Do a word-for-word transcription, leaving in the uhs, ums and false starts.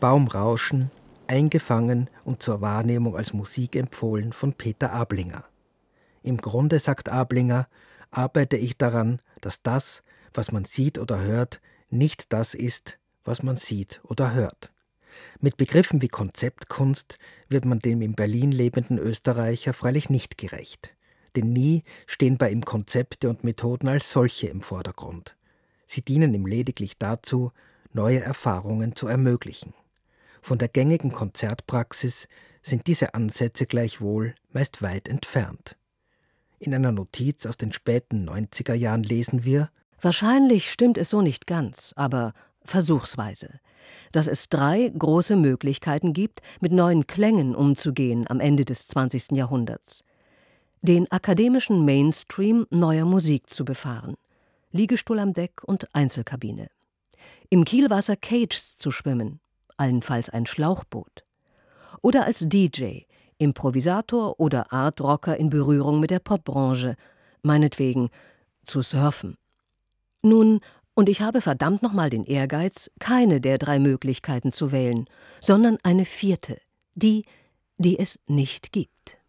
Baumrauschen, eingefangen und zur Wahrnehmung als Musik empfohlen von Peter Ablinger. Im Grunde, sagt Ablinger, arbeite ich daran, dass das, was man sieht oder hört, nicht das ist, was man sieht oder hört. Mit Begriffen wie Konzeptkunst wird man dem in Berlin lebenden Österreicher freilich nicht gerecht. Denn nie stehen bei ihm Konzepte und Methoden als solche im Vordergrund. Sie dienen ihm lediglich dazu, neue Erfahrungen zu ermöglichen. Von der gängigen Konzertpraxis sind diese Ansätze gleichwohl meist weit entfernt. In einer Notiz aus den späten neunziger Jahren lesen wir: Wahrscheinlich stimmt es so nicht ganz, aber versuchsweise, dass es drei große Möglichkeiten gibt, mit neuen Klängen umzugehen am Ende des zwanzigsten Jahrhunderts. Den akademischen Mainstream neuer Musik zu befahren, Liegestuhl am Deck und Einzelkabine. Im Kielwasser Cages zu schwimmen, allenfalls ein Schlauchboot. Oder als D J, Improvisator oder Art-Rocker in Berührung mit der Popbranche, meinetwegen zu surfen. Nun, und ich habe verdammt nochmal den Ehrgeiz, keine der drei Möglichkeiten zu wählen, sondern eine vierte, die, die es nicht gibt.